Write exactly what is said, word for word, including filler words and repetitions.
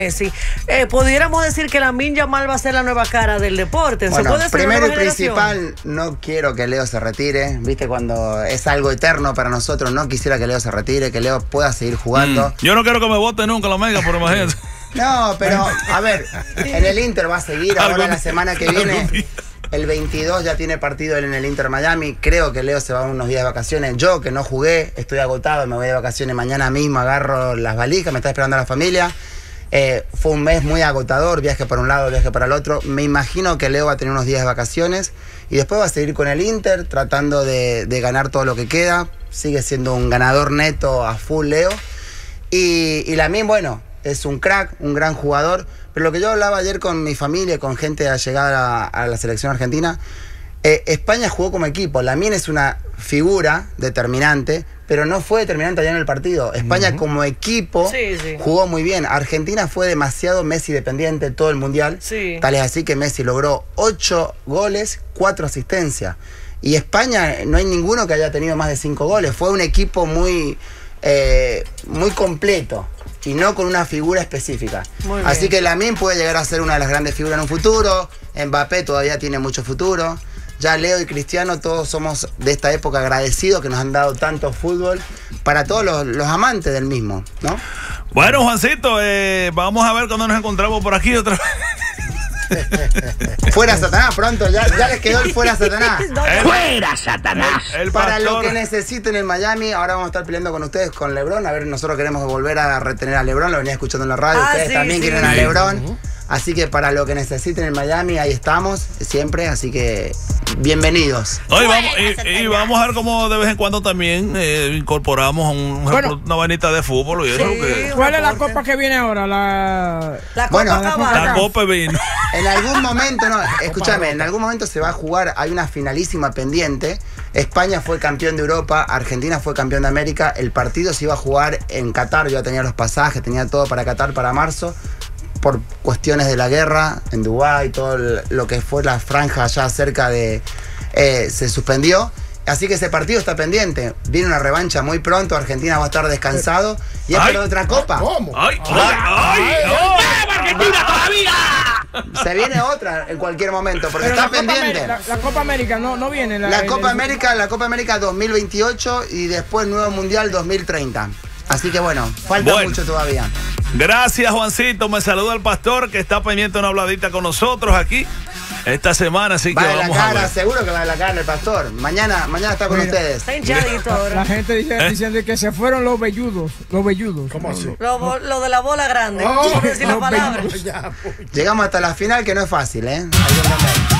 Sí, eh, pudiéramos decir que Lamine Yamal va a ser la nueva cara del deporte. ¿Se Bueno, puede ser primero y una principal, no quiero que Leo se retire. Viste, cuando es algo eterno para nosotros, no quisiera que Leo se retire, que Leo pueda seguir jugando. Mm. Yo no quiero que me vote nunca la Mega, por imagínate. No, pero, a ver, en el Inter va a seguir ahora la semana que viene. El veintidós ya tiene partido en el Inter Miami. Creo que Leo se va unos días de vacaciones. Yo, que no jugué, estoy agotado, me voy de vacaciones mañana mismo, agarro las valijas, me está esperando la familia. Eh, fue un mes muy agotador, viaje para un lado, viaje para el otro. Me imagino que Leo va a tener unos días de vacaciones y después va a seguir con el Inter, tratando de, de ganar todo lo que queda. Sigue siendo un ganador neto a full Leo. Y, y Lamine, bueno, es un crack, un gran jugador. Pero lo que yo hablaba ayer con mi familia, con gente allegada a, a la selección argentina, eh, España jugó como equipo. Lamine es una figura determinante, pero no fue determinante allá en el partido. España uh-huh. como equipo sí, sí. jugó muy bien. Argentina fue demasiado Messi dependiente todo el mundial. Sí. Tal es así que Messi logró ocho goles, cuatro asistencias. Y España no hay ninguno que haya tenido más de cinco goles. Fue un equipo muy, eh, muy completo y no con una figura específica. Así que Lamine puede llegar a ser una de las grandes figuras en un futuro. Mbappé todavía tiene mucho futuro. Ya Leo y Cristiano, todos somos de esta época agradecidos que nos han dado tanto fútbol para todos los, los amantes del mismo, ¿no? Bueno, Juancito, eh, vamos a ver cuando nos encontramos por aquí otra vez. Fuera Satanás, pronto, ya, ya les quedó el fuera Satanás. El, ¡Fuera Satanás! El, el para lo que necesiten en Miami, ahora vamos a estar peleando con ustedes, con LeBron. A ver, nosotros queremos volver a retener a LeBron, lo venía escuchando en la radio, ah, ustedes sí, también sí. quieren a LeBron. Uh-huh. Así que para lo que necesiten en Miami, ahí estamos, siempre, así que bienvenidos. Oye, vamos, y, y vamos a ver cómo de vez en cuando también eh, incorporamos un, bueno, una vainita de fútbol y eso. Sí, que... ¿Cuál es la copa que viene ahora? La, la copa bueno, la, la copa vino. En algún momento, no, escúchame, en algún momento se va a jugar, hay una finalísima pendiente. España fue campeón de Europa, Argentina fue campeón de América. El partido se iba a jugar en Qatar, yo ya tenía los pasajes, tenía todo para Qatar para marzo. Por cuestiones de la guerra en Dubái, todo lo que fue la franja allá cerca de... Eh, se suspendió. Así que ese partido está pendiente. Viene una revancha muy pronto. Argentina va a estar descansado. Y es por otra copa. ¿Cómo? ¡Ay! ¡Ay! ¡Ay! ¡Ay! ¡Argentina todavía! Se viene otra en cualquier momento, porque Pero está la pendiente. Copa, la, la Copa América no, no viene. La, la Copa el, América, la Copa América dos mil veintiocho y después Nuevo Mundial dos mil treinta. Así que bueno, falta bueno. mucho todavía. Gracias, Juancito. Me saluda el pastor que está pendiente de una habladita con nosotros aquí esta semana. Así va que de vamos la cara, a ver. Seguro que va de la cara el pastor. Mañana, mañana está con Mira, ustedes. Está hinchadito ahora. La gente dice, ¿Eh? diciendo que se fueron los velludos. Los velludos. ¿Cómo así? Lo, lo de la bola grande. Oh, no decir la palabra. Llegamos hasta la final, que no es fácil, ¿eh?